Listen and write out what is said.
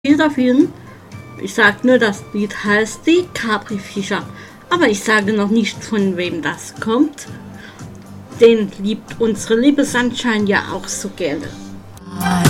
dieser Film. Ich sage nur, das Lied heißt die Capri-Fischer. Aber ich sage noch nicht, von wem das kommt. Den liebt unsere liebe Sunshine ja auch so gerne.